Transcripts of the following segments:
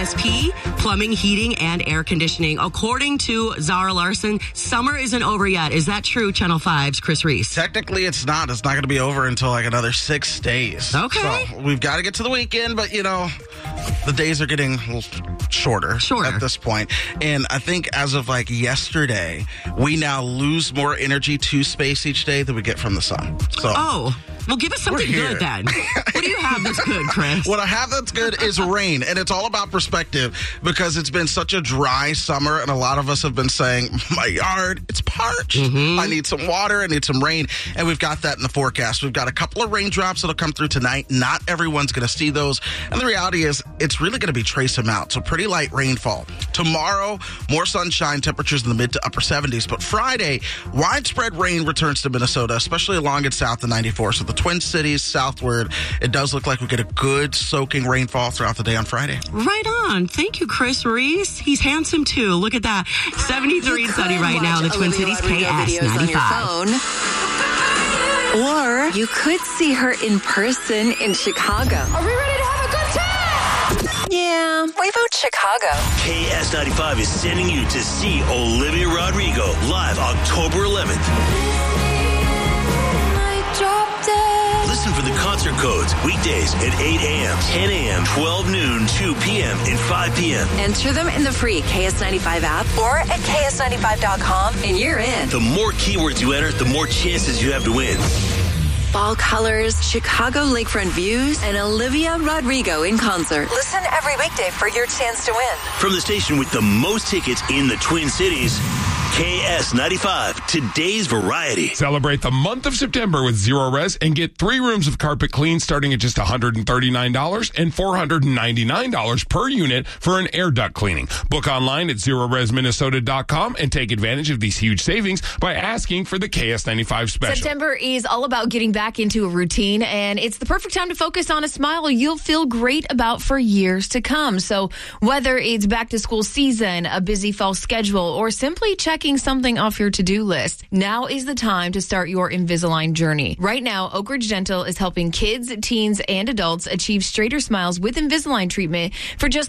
KSP, plumbing, heating, and air conditioning. According to Zara Larson, summer isn't over yet. Is that true, Channel 5's Chris Reese? Technically, it's not. It's not going to be over until like another 6 days. Okay. So we've got to get to the weekend, but, the days are getting a little shorter at this point. And I think as of like yesterday, we now lose more energy to space each day than we get from the sun. So, well, give us something good then. What do you have that's good, Chris? What I have that's good is rain. And it's all about perspective because it's been such a dry summer. And a lot of us have been saying, my yard, it's parched. Mm-hmm. I need some water. I need some rain. And we've got that in the forecast. We've got a couple of raindrops that'll come through tonight. Not everyone's going to see those. And the reality is it's really going to be trace amounts. So pretty light rainfall. Tomorrow, more sunshine, temperatures in the mid to upper 70s. But Friday, widespread rain returns to Minnesota, especially along and south of 94. So the Twin Cities southward, it does look like we get a good soaking rainfall throughout the day on Friday. Right on. Thank you, Chris Reese. He's handsome too. Look at that. 73 and sunny right now in the Twin Cities. KS 95. Or you could see her in person in Chicago. Are we ready to have a good time? Yeah, we vote Chicago. KS95 is sending you to see Olivia Rodrigo live October 11th. Listen for the concert codes weekdays at 8 a.m., 10 a.m., 12 noon, 2 p.m., and 5 p.m. Enter them in the free KS95 app or at KS95.com, and you're in. The more keywords you enter, the more chances you have to win. Fall colors, Chicago lakefront views, and Olivia Rodrigo in concert. Listen every weekday for your chance to win. From the station with the most tickets in the Twin Cities, KS95, today's variety. Celebrate the month of September with Zero Res and get 3 rooms of carpet clean starting at just $139 and $499 per unit for an air duct cleaning. Book online at ZeroResMinnesota.com and take advantage of these huge savings by asking for the KS95 special. September is all about getting back into a routine, and it's the perfect time to focus on a smile you'll feel great about for years to come. So whether it's back to school season, a busy fall schedule, or simply checking something off your to-do list, now is the time to start your Invisalign journey. Right now, Oak Ridge Dental is helping kids, teens, and adults achieve straighter smiles with Invisalign treatment for just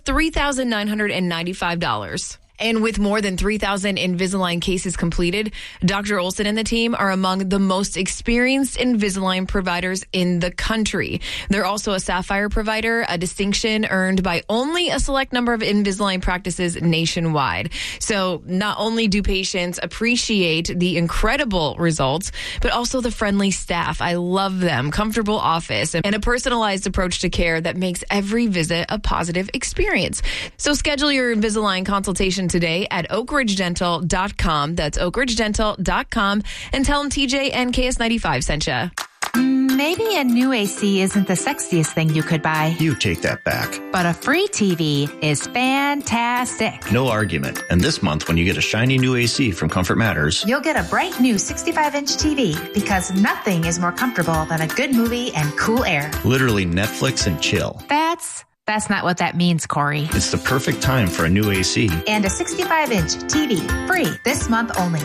$3,995. And with more than 3,000 Invisalign cases completed, Dr. Olson and the team are among the most experienced Invisalign providers in the country. They're also a Sapphire provider, a distinction earned by only a select number of Invisalign practices nationwide. So not only do patients appreciate the incredible results, but also the friendly staff. I love them. Comfortable office and a personalized approach to care that makes every visit a positive experience. So schedule your Invisalign consultation today at oakridgedental.com. That's oakridgedental.com, and tell them TJ and KS95 sent you. Maybe a new AC isn't the sexiest thing you could buy. You take that back. But a free TV is fantastic. No argument. And this month, when you get a shiny new AC from Comfort Matters, you'll get a bright new 65-inch TV because nothing is more comfortable than a good movie and cool air. Literally Netflix and chill. That's not what that means, Corey. It's the perfect time for a new AC. And a 65-inch TV, free this month only.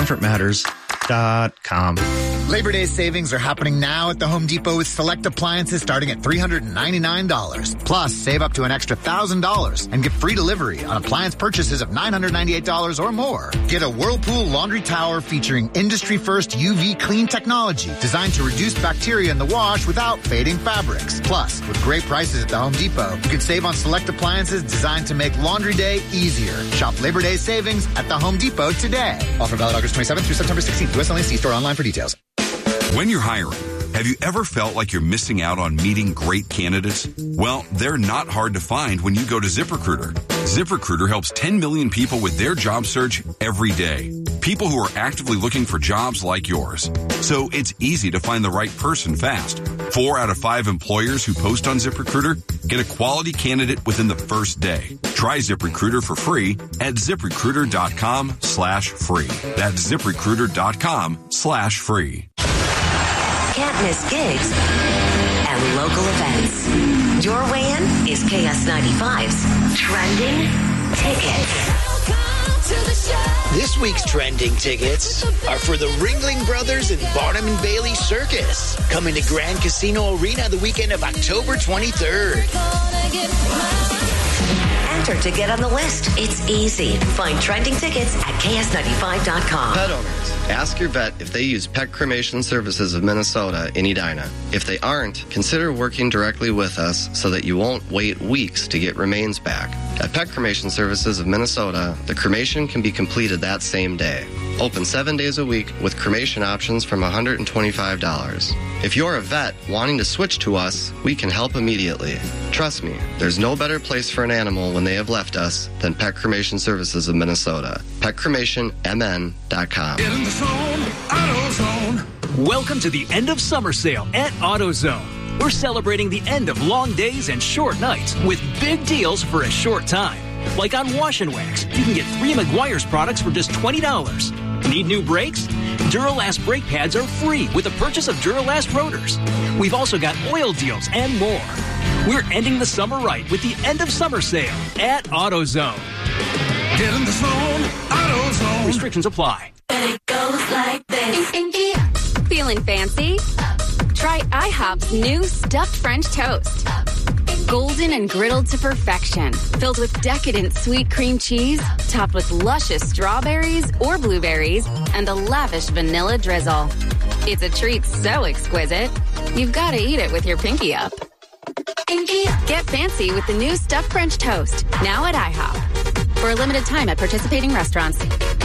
ComfortMatters.com. Labor Day savings are happening now at the Home Depot with select appliances starting at $399. Plus, save up to an extra $1,000 and get free delivery on appliance purchases of $998 or more. Get a Whirlpool laundry tower featuring industry-first UV clean technology designed to reduce bacteria in the wash without fading fabrics. Plus, with great prices at the Home Depot, you can save on select appliances designed to make laundry day easier. Shop Labor Day savings at the Home Depot today. Offer valid August 27th through September 16th. U.S. only. See store online for details. When you're hiring, have you ever felt like you're missing out on meeting great candidates? Well, they're not hard to find when you go to ZipRecruiter. ZipRecruiter helps 10 million people with their job search every day. People who are actively looking for jobs like yours. So it's easy to find the right person fast. 4 out of 5 employers who post on ZipRecruiter get a quality candidate within the first day. Try ZipRecruiter for free at ZipRecruiter.com/free. That's ZipRecruiter.com/free. Can't miss gigs and local events. Your way in is KS95's Trending Tickets. This week's trending tickets are for the Ringling Brothers and Barnum and Bailey Circus, coming to Grand Casino Arena the weekend of October 23rd. doctor to get on the list. It's easy. Find trending tickets at ks95.com. Pet owners, ask your vet if they use Pet Cremation Services of Minnesota in Edina. If they aren't, consider working directly with us so that you won't wait weeks to get remains back. At Pet Cremation Services of Minnesota, the cremation can be completed that same day. Open 7 days a week with cremation options from $125. If you're a vet wanting to switch to us, we can help immediately. Trust me, there's no better place for an animal when they have left us than Pet Cremation Services of Minnesota. PetCremationMN.com. Get in the zone, AutoZone. Welcome to the end of summer sale at AutoZone. We're celebrating the end of long days and short nights with big deals for a short time. Like on Wash and Wax, you can get 3 Meguiar's products for just $20. Need new brakes? Duralast brake pads are free with the purchase of Duralast rotors. We've also got oil deals and more. We're ending the summer right with the end of summer sale at AutoZone. Get in the zone, AutoZone. Restrictions apply. And it goes like this. Feeling fancy? Try IHOP's new stuffed French toast. Golden and griddled to perfection, filled with decadent sweet cream cheese, topped with luscious strawberries or blueberries, and a lavish vanilla drizzle. It's a treat so exquisite, you've got to eat it with your pinky up. Get fancy with the new stuffed French toast, now at IHOP. For a limited time at participating restaurants.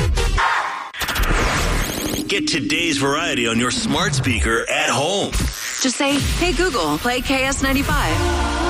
Get today's variety on your smart speaker at home. Just say, hey Google, play KS95.